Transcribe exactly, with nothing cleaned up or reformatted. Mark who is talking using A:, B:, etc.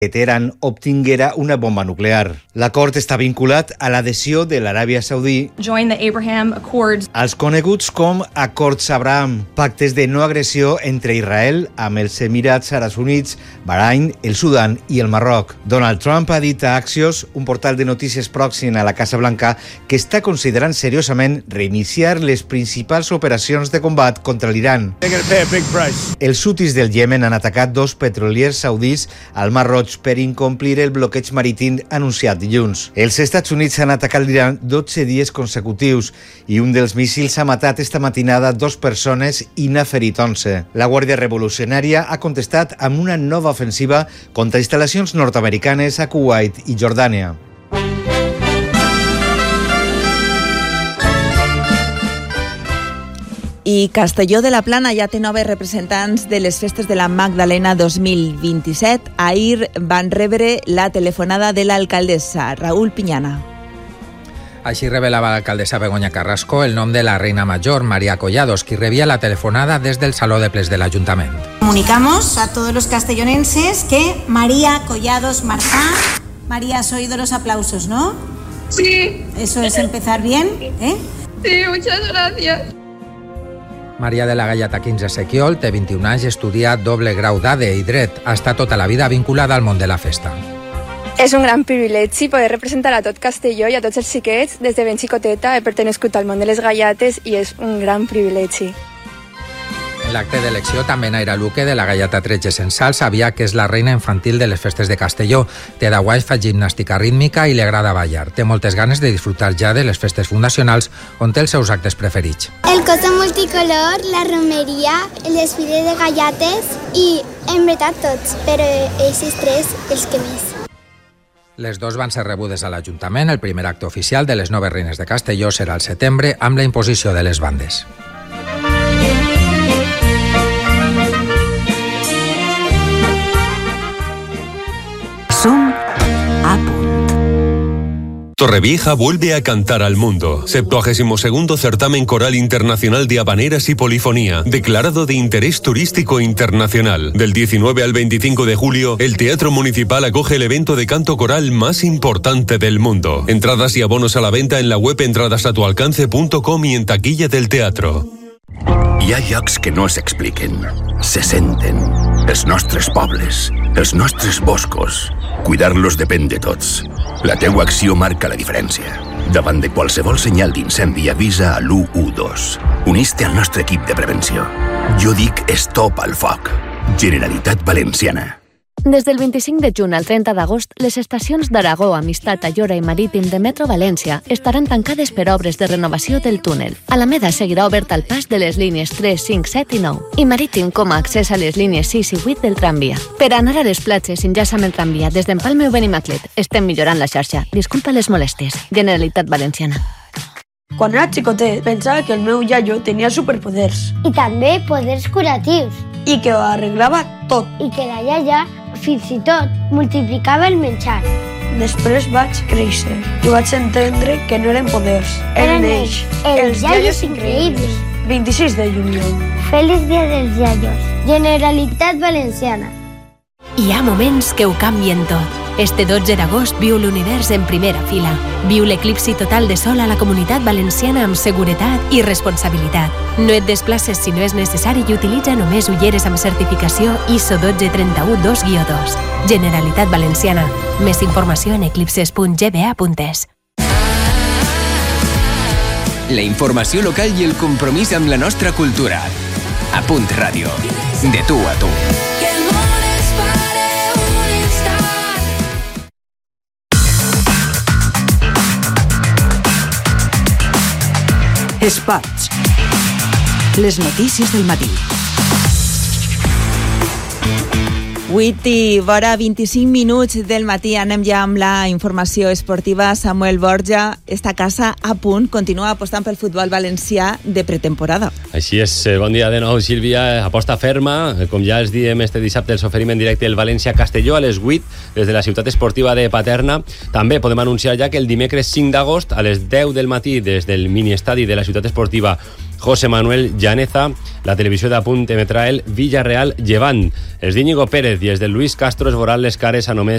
A: que Teheran obtinguera una bomba nuclear. L'acord està vinculat a l'adhesió de l'Aràbia Saudí als coneguts com Acords Abraham, pactes de no agressió entre Israel amb els Emirats Àrabs Units, Bahrain, el Sudan i el Marroc. Donald Trump ha dit a Axios, un portal de notícies pròxim a la Casa Blanca, que està considerant seriosament reiniciar les principals operacions de combat contra l'Iran. Els hutis del Iemen han atacat dos petroliers saudis al Mar Roig per incomplir el bloqueig marítim anunciat dilluns. Els Estats Units han atacat l'Iran dotze dies consecutius i un dels míssils ha matat esta matinada dos persones i n'ha ferit onze. La Guàrdia Revolucionària ha contestat amb una nova ofensiva contra instal·lacions nord-americanes a Kuwait i Jordània.
B: I Castelló de la Plana ja té noves representants de les festes de la Magdalena dos mil vint-i-set. Ahir van rebre la telefonada de l'alcaldessa, Raúl Piñana.
C: Així revelava l'alcaldessa Begoña Carrasco el nom de la reina major, María Collados, qui rebia la telefonada des del Saló de Ples de l'Ajuntament.
D: Comunicamos a todos los castellonenses que María Collados Martá. María, has oído los aplausos, ¿no?
E: Sí.
D: Eso es empezar bien, ¿eh?
E: Sí, muchas gracias.
C: Maria de la Gallata quinze Sequiol té vint-i-un anys i estudia doble grau d'A D i Dret. Ha estat tota la vida vinculada al món de la festa.
E: És un gran privilegi poder representar a tot Castelló i a tots els xiquets. Des de ben xicoteta he pertenescut al món de les gallates i és un gran privilegi.
C: En l'acte d'elecció també Naira Luque, de la Gallata tretze Censal, sabia que és la reina infantil de les festes de Castelló. Té deu anys, fa gimnàstica rítmica i li agrada ballar. Té moltes ganes de disfrutar ja de les festes fundacionals, on té els seus actes preferits.
F: El costo multicolor, la romeria, el desfile de gallates i, en veritat, tots, però aquests tres, els que més.
C: Les dos van ser rebudes a l'Ajuntament. El primer acte oficial de les noves reines de Castelló serà al setembre amb la imposició de les bandes.
G: Som a punt.
H: Torrevieja vuelve a cantar al mundo. septuagésimo segundo Certamen Coral Internacional de Habaneras y Polifonía, declarado de interés turístico internacional. Del diecinueve al veinticinco de julio, el Teatro Municipal acoge el evento de canto coral más importante del mundo. Entradas y abonos a la venta en la web entradas a tu alcance punto com y en taquilla del teatro.
I: Hi ha llocs que no s'expliquen, se senten. Els nostres pobles, els nostres boscos. Cuidar-los depèn de tots. La teua acció marca la diferència. Davant de qualsevol senyal d'incendi, avisa a l'u u dos. Unís-te al nostre equip de prevenció. Jo dic stop al foc. Generalitat Valenciana.
J: Des del vint-i-cinc de juny al trenta d'agost, les estacions d'Aragó, Amistat, Ayora i Marítim de Metro València estaran tancades per obres de renovació del túnel. Alameda seguirà obert al pas de les línies tres, cinc, set i nou i Marítim com a accés a les línies sis i vuit del tramvia. Per anar a les platges, enllaça amb el tramvia des d'Empalme o Benimaclet. Estem millorant la xarxa. Disculpa les molèsties. Generalitat Valenciana.
K: Quan era xicotet, pensava que el meu iaio tenia superpoders.
F: I també poders curatius.
K: I que ho arreglava tot.
F: I que la iaia, fins i tot, multiplicava el menjar.
K: Després vaig créixer i vaig entendre que no eren poders,
F: eren ells, els iaios increïbles.
K: vint-i-sis de juliol.
F: Feliç dia dels iaios. Generalitat Valenciana.
L: Hi ha moments que ho canvien tot. Este dotze d'agost viu l'univers en primera fila. Viu l'eclipsi total de sol a la Comunitat Valenciana amb seguretat i responsabilitat. No et desplaces si no és necessari i utilitza només ulleres amb certificació I S O un dos tres u dos guió dos. Generalitat Valenciana. Més informació en eclipses punt g b a punt e s.
M: La informació local i el compromís amb la nostra cultura. A Punt Ràdio. De tu a tu.
G: Esports. Les notícies del matí.
B: vuit i vora vint-i-cinc minuts del matí. Anem ja amb la informació esportiva. Samuel Borja, esta casa a punt, continua apostant pel futbol valencià de pretemporada.
N: Així és. Bon dia de nou, Sílvia. Aposta ferma. Com ja els diem este dissabte, els oferim en directe el València-Castelló a les vuit des de la ciutat esportiva de Paterna. També podem anunciar ja que el dimecres cinc d'agost a les deu del matí des del miniestadi de la ciutat esportiva José Manuel Llaneza. La televisió d'Apunt emetrà el Villarreal Llevant. Els d'Íñigo Pérez i els de Luis Castro es veuran les cares a només